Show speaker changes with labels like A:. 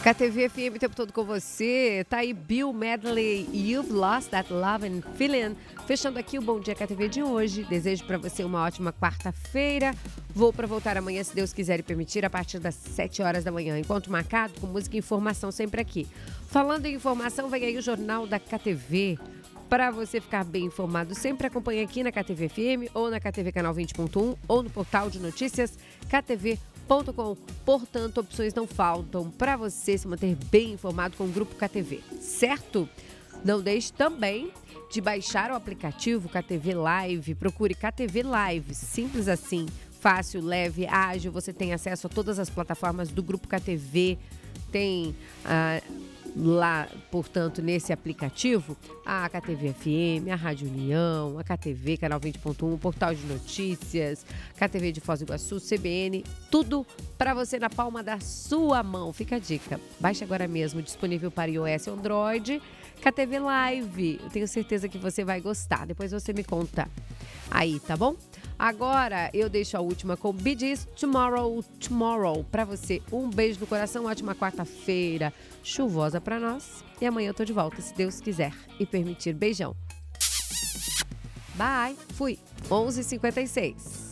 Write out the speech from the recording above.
A: KTV FM o tempo todo com você. Tá aí Bill Medley, You've Lost That Love and Feeling. Fechando aqui o Bom Dia KTV de hoje. Desejo para você uma ótima quarta-feira. Vou para voltar amanhã, se Deus quiser e permitir, a partir das 7 horas da manhã. Encontro marcado com música e informação sempre aqui. Falando em informação, vem aí o Jornal da KTV. Para você ficar bem informado, sempre acompanhe aqui na KTV FM ou na KTV Canal 20.1 ou no portal de notícias KTV.com. Portanto, opções não faltam para você se manter bem informado com o Grupo KTV, certo? Não deixe também de baixar o aplicativo KTV Live. Procure KTV Live, simples assim, fácil, leve, ágil. Você tem acesso a todas as plataformas do Grupo KTV. Tem lá, portanto, nesse aplicativo, a KTV FM, a Rádio União, a KTV, Canal 20.1, Portal de Notícias, KTV de Foz do Iguaçu, CBN, tudo para você na palma da sua mão. Fica a dica. Baixe agora mesmo, disponível para iOS e Android, KTV Live. Eu tenho certeza que você vai gostar. Depois você me conta aí, tá bom? Agora eu deixo a última com Bee Gees, Tomorrow. Pra você, um beijo no coração, ótima quarta-feira, chuvosa pra nós. E amanhã eu tô de volta, se Deus quiser e permitir. Beijão. Bye. Fui. 11h56.